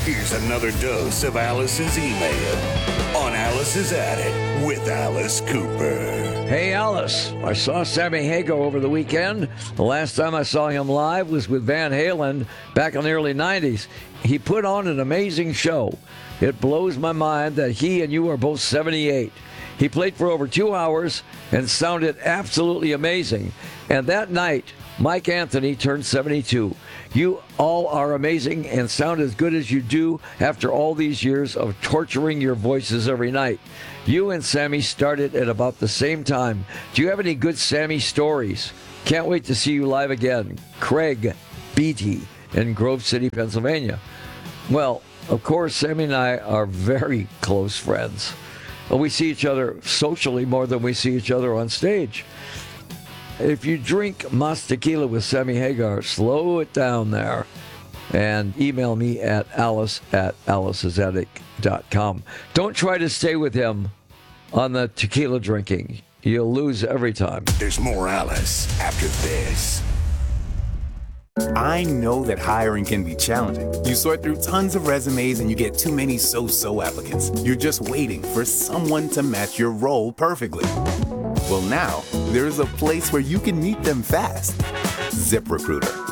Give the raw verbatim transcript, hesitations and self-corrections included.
Here's another dose of Alice's email on Alice's Attic with Alice Cooper. Hey, Alice, I saw Sammy Hagar over the weekend. The last time I saw him live was with Van Halen back in the early nineties. He put on an amazing show. It blows my mind that he and you are both seventy-eight. He played for over two hours and sounded absolutely amazing. And that night, Mike Anthony turned seventy-two. You all are amazing and sound as good as you do after all these years of torturing your voices every night. You and Sammy started at about the same time. Do you have any good Sammy stories? Can't wait to see you live again. Craig Beatty in Grove City, Pennsylvania. Well, of course, Sammy and I are very close friends. We see each other socially more than we see each other on stage. If you drink Mas Tequila with Sammy Hagar, slow it down there and email me at alice at alice's attic dot com. Don't try to stay with him on the tequila drinking. You'll lose every time. There's more Alice after this. I know that hiring can be challenging. You sort through tons of resumes and you get too many so-so applicants. You're just waiting for someone to match your role perfectly. Well, now, there's a place where you can meet them fast. ZipRecruiter.